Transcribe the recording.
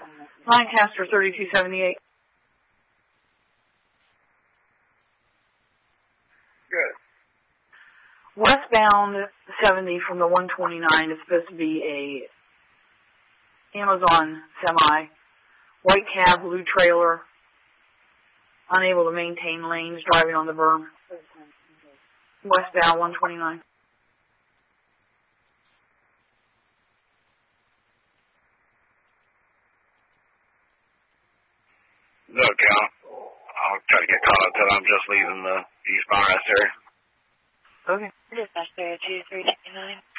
Lancaster 3278. Good. Westbound 70 from the 129 is supposed to be a Amazon semi. White cab, blue trailer. Unable to maintain lanes, driving on the berm. Westbound 129. Look, I'll try to get caught up till I'm just leaving the eastbound rest area. Okay. Dispatch 239.